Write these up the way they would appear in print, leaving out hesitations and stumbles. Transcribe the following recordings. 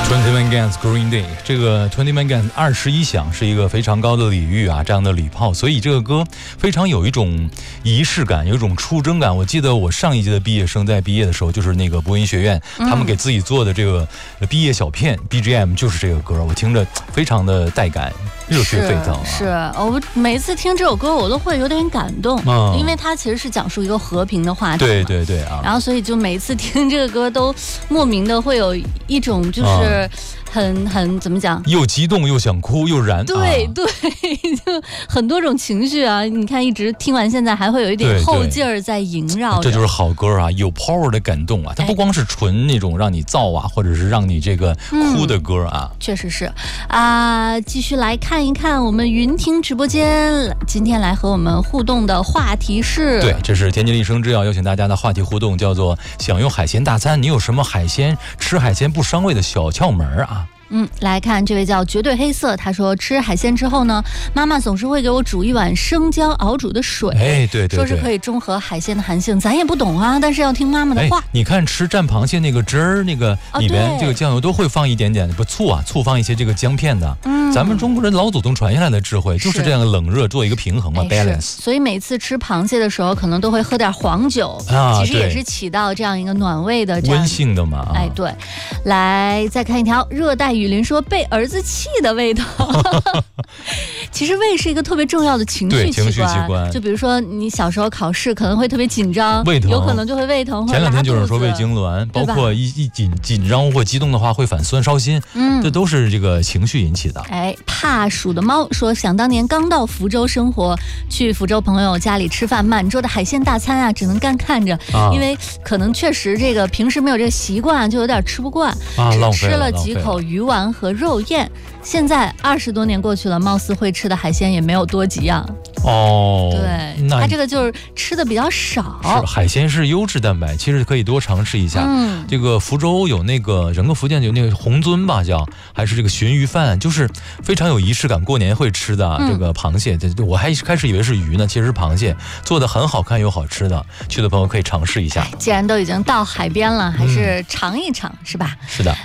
21 Guns Green Day， 这个21 Guns 21响是一个非常高的礼遇啊，这样的礼炮，所以这个歌非常有一种仪式感，有一种出征感。我记得我上一届的毕业生在毕业的时候，就是那个播音学院，他们给自己做的这个毕业小片 BGM 就是这个歌，我听着非常的带感，热血沸腾啊。 是我每次听这首歌我都会有点感动，因为它其实是讲述一个和平的话题。 对啊。 然后所以就每次听这个歌都莫名的会有一种就是很怎么讲， 又激动又想哭又燃。 对，就很多种情绪啊。你看一直听完现在还会有一点后劲儿在萦绕着。 这就是好歌啊，有 power 的感动啊，它不光是纯那种让你燥啊，或者是让你这个哭的歌啊。 确实是啊。继续来看一看我们云听直播间今天来和我们互动的话题是， 对，这是天津丽声制药邀请大家的话题互动，叫做享用海鲜大餐，你有什么吃海鲜不伤胃的小窍门啊？ 来看这位叫绝对黑色，他说吃海鲜之后呢，妈妈总是会给我煮一碗生姜熬煮的水， 对， 说是可以中和海鲜的寒性，咱也不懂啊，但是要听妈妈的话。 你看吃蘸螃蟹那个汁儿，那个里边这个酱油都会放一点点醋放一些这个姜片的。咱们中国人老祖宗传下来的智慧就是这样的冷热做一个平衡嘛，balance。 所以每次吃螃蟹的时候，可能都会喝点黄酒，其实也是起到这样一个暖胃的温性的嘛。 对。来再看一条，热带雨林说被儿子气的味道。其实胃是一个特别重要的情绪器官，就比如说你小时候考试可能会特别紧张， 胃疼， 有可能就会胃疼。 前两天就是说胃痉挛，包括一紧张或激动的话会反酸烧心，这都是这个情绪引起的。 怕鼠的猫说，想当年刚到福州生活，去福州朋友家里吃饭，满桌的海鲜大餐啊，只能干看着，因为可能确实这个平时没有这个习惯，就有点吃不惯，只吃了几口鱼丸和肉燕。现在20多年过去了，貌似会吃的海鲜也没有多几样。对，他这个就是吃的比较少。 海鲜是优质蛋白，其实可以多尝试一下。这个福州有那个整个福建有那个红鳟吧，还是这个鲟鱼饭，就是非常有仪式感，过年会吃的这个螃蟹。我还开始以为是鱼呢，其实是螃蟹，做的很好看又好吃的，去的朋友可以尝试一下。 既然都已经到海边了，还是尝一尝，是吧？ 是的。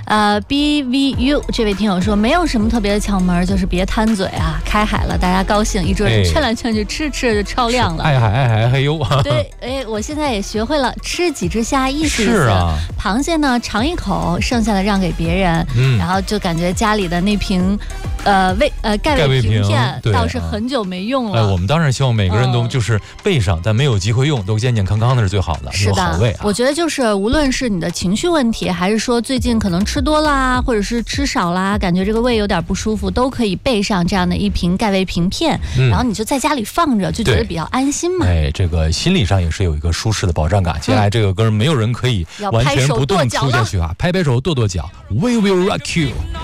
BVU 这位听友说，没有什么特别的窍门，就是别贪嘴啊，开海了大家高兴，一桌人劝来劝去，吃就超量了。 爱海嘿呦。 对，我现在也学会了吃几只虾意思。 是啊。 螃蟹呢尝一口，剩下的让给别人。然后就感觉家里的那瓶盖胃瓶片倒是很久没用了。 我们当然希望每个人都就是备上，但没有机会用，都健健康康的是最好的，有好胃啊。 我觉得就是无论是你的情绪问题，还是说最近可能吃多啦，或者是吃少啦，感觉这个胃有点不舒服，都可以备上这样的一瓶盖胃瓶片，然后你就在家里放着，就觉得比较安心嘛。 这个心理上也是有一个舒适的保障感。接下来这个歌没有人可以完全不动粗下去啊，拍拍手跺跺脚 ，We will rock you。